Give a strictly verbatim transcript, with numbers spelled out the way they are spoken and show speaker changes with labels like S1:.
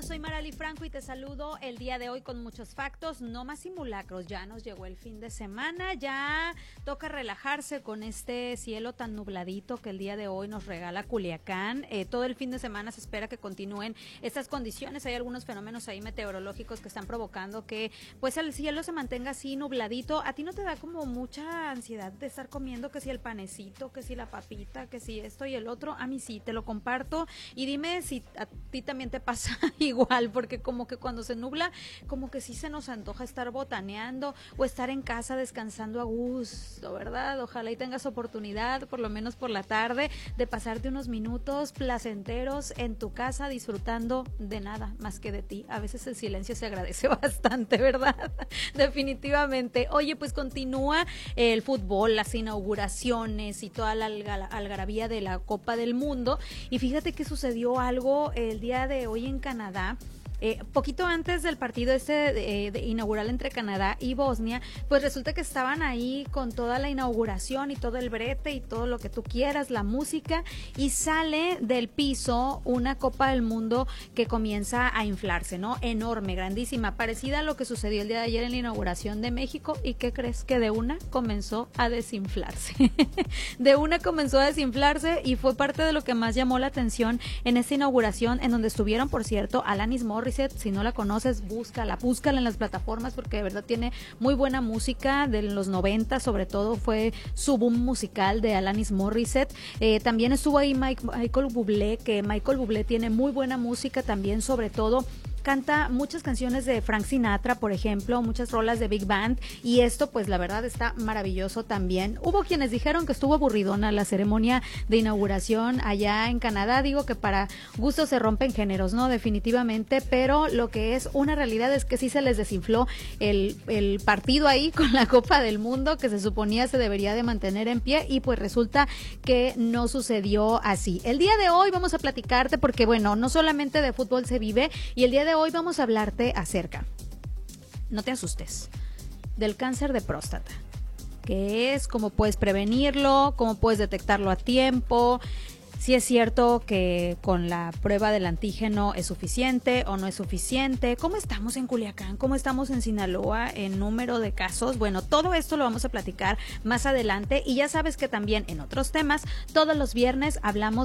S1: Yo soy Marali Franco y te saludo el día de hoy con muchos factos, no más simulacros. Ya nos llegó el fin de semana, ya toca relajarse con este cielo tan nubladito que el día de hoy nos regala Culiacán. Eh, todo el fin de semana se espera que continúen estas condiciones. Hay algunos fenómenos ahí meteorológicos que están provocando que pues el cielo se mantenga así nubladito. ¿A ti no te da como mucha ansiedad de estar comiendo que si el panecito, que si la papita, que si esto y el otro? A mí sí, te lo comparto y dime si a ti también te pasa igual, porque como que cuando se nubla, como que sí se nos antoja estar botaneando o estar en casa descansando a gusto, ¿verdad? Ojalá y tengas oportunidad, por lo menos por la tarde, de pasarte unos minutos placenteros en tu casa disfrutando de nada más que de ti. A veces el silencio se agradece bastante, ¿verdad? Definitivamente. Oye, pues continúa el fútbol, las inauguraciones y toda la alga- algarabía de la Copa del Mundo, y fíjate que sucedió algo el día de hoy en Canadá. Eh, poquito antes del partido este de, de inaugural entre Canadá y Bosnia, pues resulta que estaban ahí con toda la inauguración y todo el brete y todo lo que tú quieras, la música, y sale del piso una Copa del Mundo que comienza a inflarse, ¿no? Enorme, grandísima, parecida a lo que sucedió el día de ayer en la inauguración de México. ¿Y qué crees? Que de una comenzó a desinflarse. De una comenzó a desinflarse y fue parte de lo que más llamó la atención en esta inauguración, en donde estuvieron, por cierto, Alanis Morissette. Si no la conoces, búscala, búscala en las plataformas porque de verdad tiene muy buena música de los noventa, sobre todo fue su boom musical de Alanis Morissette. Eh, también estuvo ahí Mike, Michael Bublé, que Michael Bublé tiene muy buena música también, sobre todo canta muchas canciones de Frank Sinatra, por ejemplo, muchas rolas de Big Band, y esto pues la verdad está maravilloso también. Hubo quienes dijeron que estuvo aburridona la ceremonia de inauguración allá en Canadá. Digo que para gusto se rompen géneros, ¿no? Definitivamente, pero lo que es una realidad es que sí se les desinfló el, el partido ahí con la Copa del Mundo, que se suponía se debería de mantener en pie, y pues resulta que no sucedió así. El día de hoy vamos a platicarte porque bueno, no solamente de fútbol se vive, y el día de hoy vamos a hablarte acerca, no te asustes, del cáncer de próstata. ¿Qué es? ¿Cómo puedes prevenirlo? ¿Cómo puedes detectarlo a tiempo? Si es cierto que con la prueba del antígeno es suficiente o no es suficiente. ¿Cómo estamos en Culiacán? ¿Cómo estamos en Sinaloa en número de casos? Bueno, todo esto lo vamos a platicar más adelante, y ya sabes que también en otros temas, todos los viernes hablamos